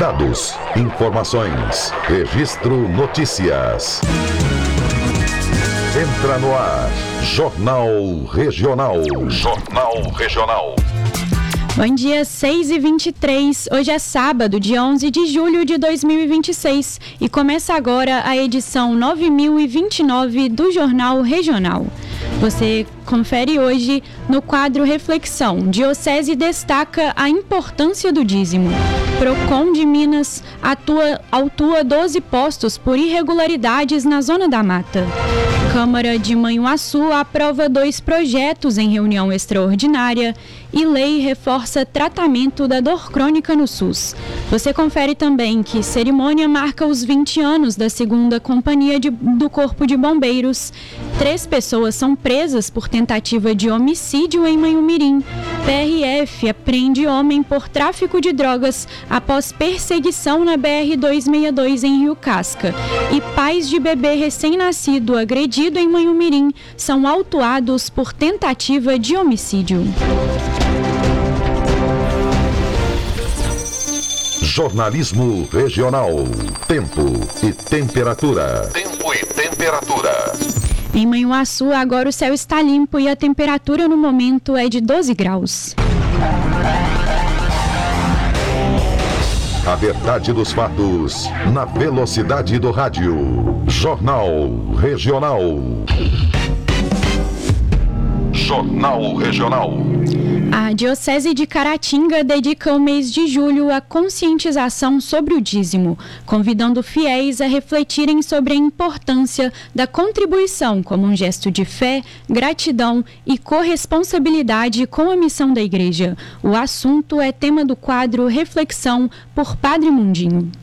Dados, informações, registro, notícias. Entra no ar, Jornal Regional. Jornal Regional. Bom dia, 6h23. Hoje é sábado, dia 11 de julho de 2026 e começa agora a edição 9029 do Jornal Regional. Você confere hoje no quadro Reflexão. Diocese destaca a importância do dízimo. Procon de Minas autua 12 postos por irregularidades na Zona da Mata. Câmara de Manhuaçu aprova 2 projetos em reunião extraordinária e lei reforça tratamento da dor crônica no SUS. Você confere também que cerimônia marca os 20 anos da 2ª Companhia do Corpo de Bombeiros. 3 pessoas são presas por tentativa de homicídio em Manhumirim. PRF apreende homem por tráfico de drogas após perseguição na BR-262 em Rio Casca. E pais de bebê recém-nascido agredido em Manhumirim são autuados por tentativa de homicídio. Jornalismo Regional. Tempo e temperatura. Tempo e temperatura. Em Manhuaçu, agora o céu está limpo e a temperatura no momento é de 12 graus. A verdade dos fatos, na velocidade do rádio. Jornal Regional. Jornal Regional. A Diocese de Caratinga dedica o mês de julho à conscientização sobre o dízimo, convidando fiéis a refletirem sobre a importância da contribuição como um gesto de fé, gratidão e corresponsabilidade com a missão da Igreja. O assunto é tema do quadro Reflexão por Padre Mundinho.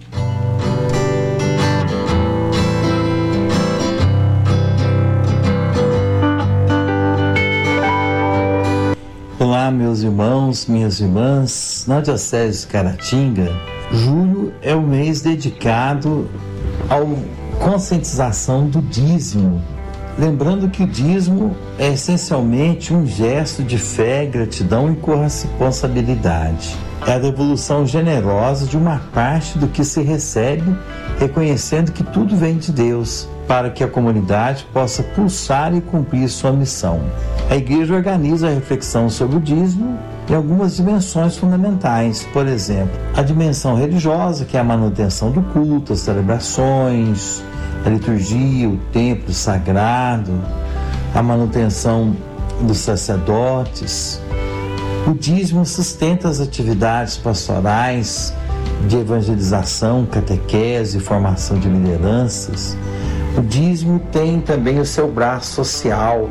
Olá, meus irmãos, minhas irmãs. Na Diocese de Caratinga, julho é o mês dedicado à conscientização do dízimo. Lembrando que o dízimo é essencialmente um gesto de fé, gratidão e corresponsabilidade. É a devolução generosa de uma parte do que se recebe, reconhecendo que tudo vem de Deus, para que a comunidade possa pulsar e cumprir sua missão. A Igreja organiza a reflexão sobre o dízimo em algumas dimensões fundamentais. Por exemplo, a dimensão religiosa, que é a manutenção do culto, as celebrações, a liturgia, o templo sagrado, a manutenção dos sacerdotes. O dízimo sustenta as atividades pastorais de evangelização, catequese e formação de lideranças. O dízimo tem também o seu braço social.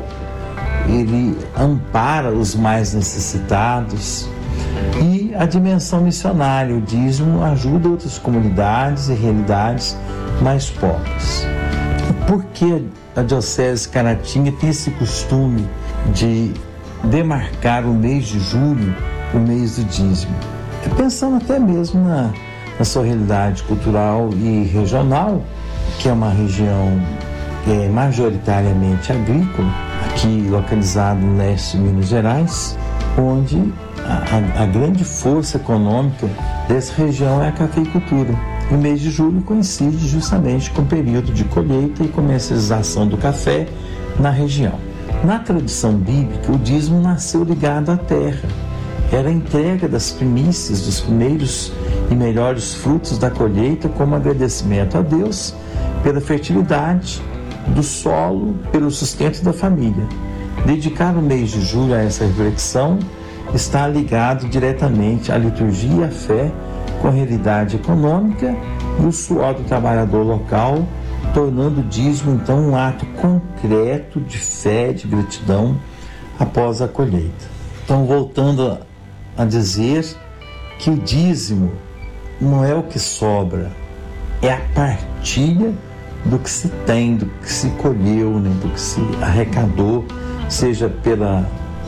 Ele ampara os mais necessitados. E a dimensão missionária, o dízimo ajuda outras comunidades e realidades mais pobres. Por que a Diocese de Caratinga tem esse costume de demarcar o mês de julho, o mês do dízimo? Pensando até mesmo na sua realidade cultural e regional, que é uma região majoritariamente agrícola, aqui localizado no leste de Minas Gerais, onde a grande força econômica dessa região é a cafeicultura. O mês de julho coincide justamente com o período de colheita e comercialização do café na região. Na tradição bíblica, o dízimo nasceu ligado à terra. Era a entrega das primícias, dos primeiros e melhores frutos da colheita como agradecimento a Deus pela fertilidade do solo, pelo sustento da família. Dedicar o mês de julho a essa reflexão está ligado diretamente à liturgia e à fé com a realidade econômica e o suor do trabalhador local, tornando o dízimo então um ato concreto de fé, de gratidão após a colheita. Então, voltando a dizer que o dízimo não é o que sobra, é a partilha do que se tem, do que se colheu, né, do que se arrecadou, seja pela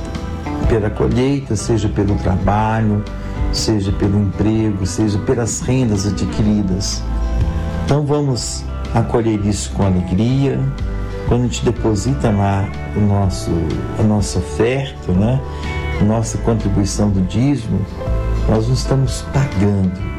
colheita, seja pelo trabalho, seja pelo emprego, seja pelas rendas adquiridas. Então vamos acolher isso com alegria. Quando a gente deposita lá a nossa oferta, né, a nossa contribuição do dízimo, nós não estamos pagando,